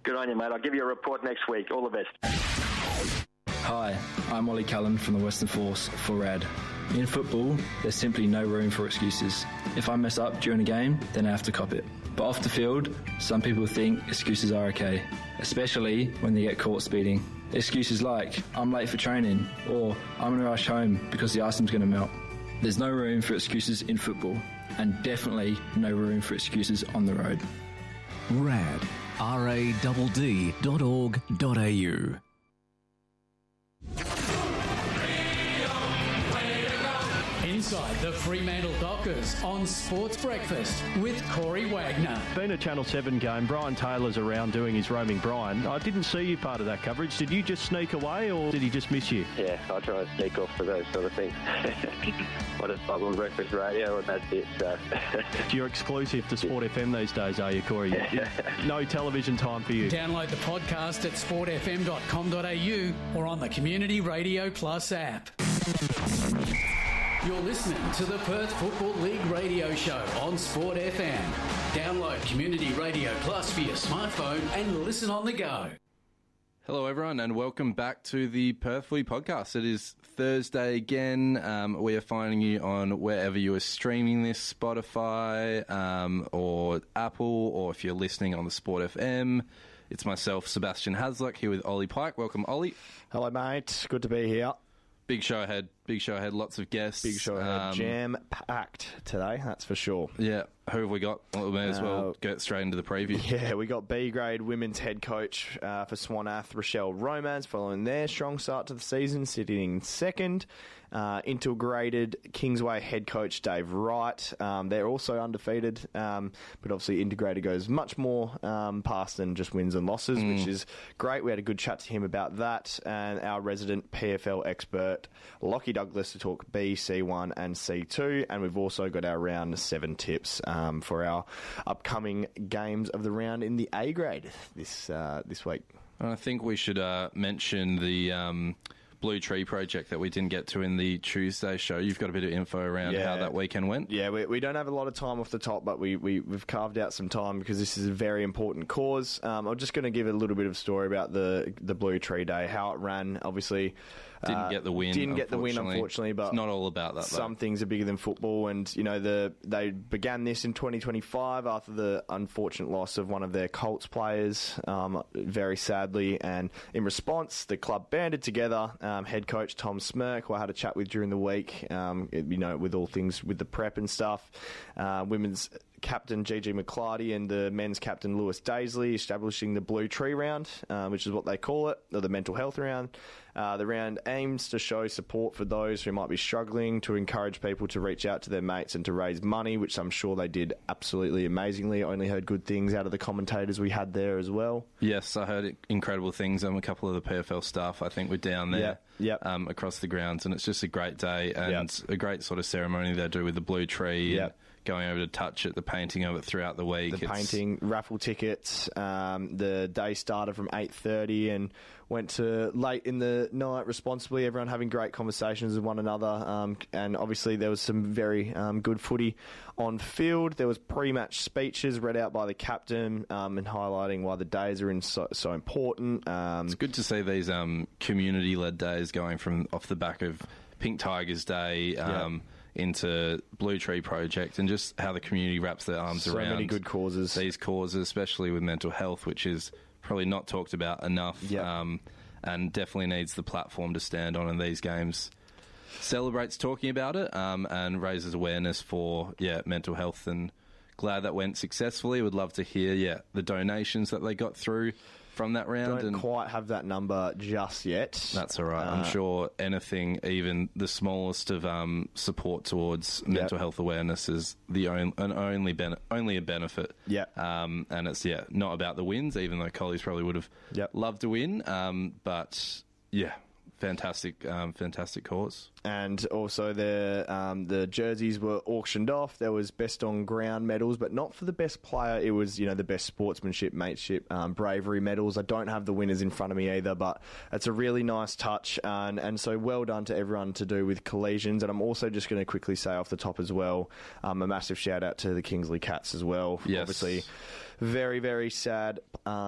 Good on you, mate. I'll give you a report next week. All the best. Hi, I'm Ollie Cullen from the Western Force for RAD. In football, there's simply no room for excuses. If I mess up during a game, then I have to cop it. But off the field, some people think excuses are okay, especially when they get caught speeding. Excuses like, I'm late for training, or I'm going to rush home because the ice cream's going to melt. There's no room for excuses in football, and definitely no room for excuses on the road. RAD, radd.org.au. Inside the Fremantle Dockers on Sports Breakfast with Corey Wagner. Been a Channel 7 game. Brian Taylor's around doing his roaming Brian. I didn't see you part of that coverage. Did you just sneak away or did he just miss you? Yeah, I try and sneak off for those sort of things. I just bug on breakfast radio and that's it. So. You're exclusive to Sport FM these days, are you, Corey? No television time for you. Download the podcast at sportfm.com.au or on the Community Radio Plus app. You're listening to the Perth Football League radio show on Sport FM. Download Community Radio Plus for your smartphone and listen on the go. Hello, everyone, and welcome back to the Perth Footy Podcast. It is Thursday again. We are finding you on wherever you are streaming this, Spotify or Apple, or if you're listening on the Sport FM. It's myself, Sebastian Hasluck, here with Ollie Pike. Welcome, Ollie. Hello, mate. Good to be here. Big show ahead, lots of guests. Big show ahead, jam-packed today, that's for sure. Yeah, who have we got? Well, we may as well get straight into the preview. Yeah, we got B-grade women's head coach for Swanath, Rochelle Romance, following their strong start to the season, sitting second. Integrated Kingsway head coach Dave Wright. They're also undefeated, but obviously Integrated goes much more past than just wins and losses, which is great. We had a good chat to him about that, and our resident PFL expert Lockie Douglas to talk B, C1 and C2, and we've also got our round 7 tips for our upcoming games of the round in the A grade this week. I think we should mention the Blue Tree project that we didn't get to in the Tuesday show. You've got a bit of info around how that weekend went? Yeah, we don't have a lot of time off the top, but we've carved out some time because this is a very important cause. I'm just going to give a little bit of story about the Blue Tree Day, how it ran. Obviously, didn't get the win, unfortunately, but it's not all about that, though. Some things are bigger than football, and they began this in 2025 after the unfortunate loss of one of their Colts players, very sadly, and in response, the club banded together. Head coach Tom Smirk, who I had a chat with during the week, with all things with the prep and stuff. Women's captain Gigi McClarty and the men's captain Lewis Daisley establishing the Blue Tree Round, which is what they call it, or the mental health round. The round aims to show support for those who might be struggling, to encourage people to reach out to their mates and to raise money, which I'm sure they did absolutely amazingly. I only heard good things out of the commentators we had there as well. Yes, I heard incredible things. A couple of the PFL staff, I think, were down there across the grounds, and it's just a great day and a great sort of ceremony they do with the Blue Tree. And going over to touch it, the painting of it throughout the week. The painting, raffle tickets. The day started from 8:30 and went to late in the night responsibly. Everyone having great conversations with one another. And obviously there was some very good footy on field. There was pre-match speeches read out by the captain and highlighting why the days are so important. It's good to see these community-led days going from off the back of Pink Tigers Day into Blue Tree Project, and just how the community wraps their arms around so many good causes. These causes, especially with mental health, which is probably not talked about enough, and definitely needs the platform to stand on in these games. Celebrates talking about it and raises awareness for mental health, and glad that went successfully. Would love to hear the donations that they got through from that round. Don't quite have that number just yet. That's all right. I'm sure anything, even the smallest of support towards mental health awareness, is only a benefit. And it's not about the wins, even though Collie's probably would have loved to win. But fantastic cause. And also the jerseys were auctioned off. There was best on ground medals, but not for the best player. It was the best sportsmanship, mateship, bravery medals. I don't have the winners in front of me either, but it's a really nice touch, and so well done to everyone to do with collisions. And I'm also just going to quickly say off the top as well, a massive shout out to the Kingsley Cats as well. Yes. Obviously very, very sad